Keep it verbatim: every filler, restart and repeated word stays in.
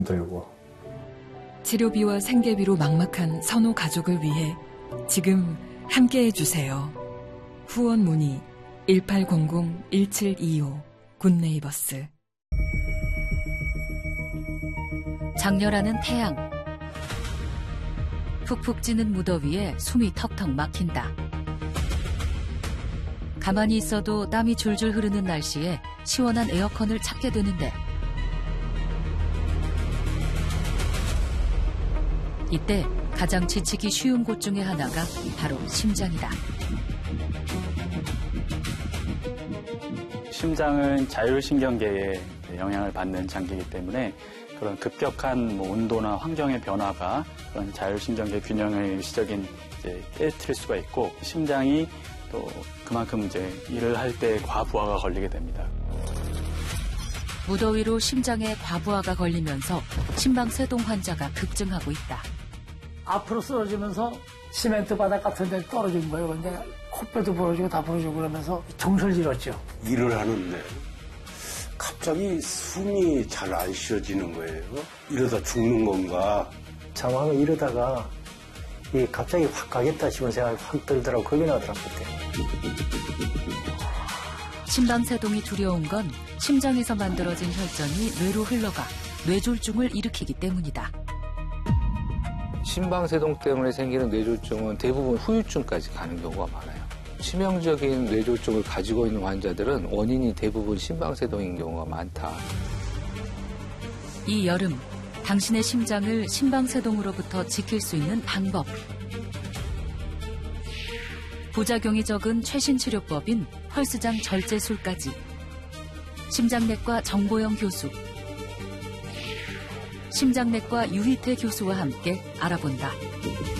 들고. 치료비와 생계비로 막막한 선호 가족을 위해 지금 함께해 주세요. 후원 문의 일팔공공 일칠이오 굿네이버스. 장렬하는 태양. 푹푹 찌는 무더위에 숨이 턱턱 막힌다. 가만히 있어도 땀이 줄줄 흐르는 날씨에 시원한 에어컨을 찾게 되는데 이때 가장 지치기 쉬운 곳 중에 하나가 바로 심장이다. 심장은 자율신경계에 영향을 받는 장기이기 때문에 그런 급격한 뭐 온도나 환경의 변화가 그런 자율신경계 균형을 일시적인 이제 깨뜨릴 수가 있고 심장이 또 그만큼 이제 일을 할 때 과부하가 걸리게 됩니다. 무더위로 심장에 과부하가 걸리면서 심방세동 환자가 급증하고 있다. 앞으로 쓰러지면서 시멘트 바닥 같은 데 떨어진 거예요. 근데 코뼈도 부러지고 다 부러지고 그러면서 정신을 잃었죠. 일을 하는데 갑자기 숨이 잘 안 쉬어지는 거예요. 이러다 죽는 건가. 자막을 이러다가 이 갑자기 확 가겠다 싶은 생각이 확 들더라고. 겁이 나더라고 그때. 심방세동이 두려운 건 심장에서 만들어진 혈전이 뇌로 흘러가 뇌졸중을 일으키기 때문이다. 심방세동 때문에 생기는 뇌졸중은 대부분 후유증까지 가는 경우가 많아요. 치명적인 뇌졸중을 가지고 있는 환자들은 원인이 대부분 심방세동인 경우가 많다. 이 여름, 당신의 심장을 심방세동으로부터 지킬 수 있는 방법. 부작용이 적은 최신 치료법인 펄스장 절제술까지. 심장내과 정보영 교수, 심장내과 유희태 교수와 함께 알아본다.